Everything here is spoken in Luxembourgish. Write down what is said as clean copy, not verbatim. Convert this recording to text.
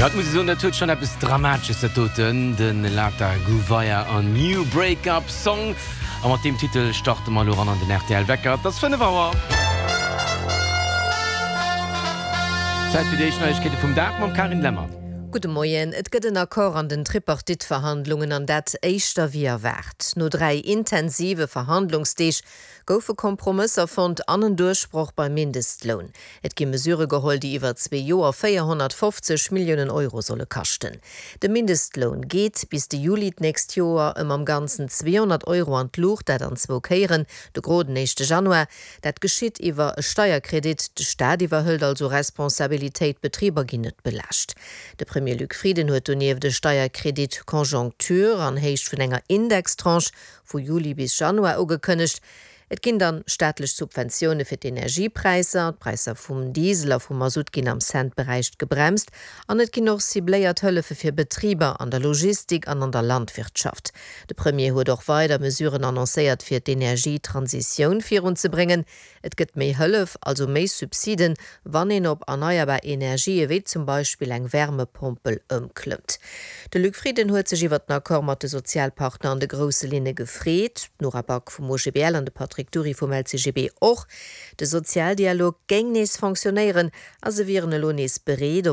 Ja, muss so der schon etwas Dramatisches toten den Lata Gouveia an New Breakup Song. Und mit dem Titel starten wir an den RTL Wecker. Das 5 Uhr. Zeit für die Neuigkeiten vom Tag mit Karin Lemmer. Guten Morgen. Et gëtt den Akkor an den Tripartitverhandlungen an dat éischter wie erwert. No 3 intensive Verhandlungsdeeg goufe Kompromisser fand annen Durchspruch beim Mindestlohn. Et gi Mesure geholt, die iwwer 2 Joer 450 Millionen Euro solle kachten. De Mindestlohn geht bis de Juli nächst Joer am ganzen 200 Euro an Lucht, dat an 2 Keieren, de groden 1. Januar. Dat geschitt iwwer e Steuerkredit, de Staat iwwerhëlt also Responsabiltäit Betrieber gi net belascht. De Premier Luc Frieden huet uniw de Steuerkredit Konjunktur an héicht vun enger Indextranche vu Juli bis Januar ugekënnecht. Et ginn dann staatlech Subventionune fir d'Energiepreise, Preiser vum Diesel a vum Masut ginn am Centbereich gebremst, an et ginn noch sibléiert Hëllefe fir Betrieber an der Logistik an der Landwirtschaft. De Premier huet doch weiter Mesuren annoncéiert fir d'Energietransition virun ze bringen. Et gëtt méi Hëllef, also méi Subsiden, wann en op erneuerbar Energie wie zum Beispiel eng Wärmepumpel ëmklëmmt. De Luc Frieden huet sech iwwer den Akkor mat de Sozialpartner an de grosse Linne gefréet, Nora Back vum OGBL an de Patrick Duri vom LCGB och. De Sozialdialog gängnis funktionieren, also wären Lohnis beredet,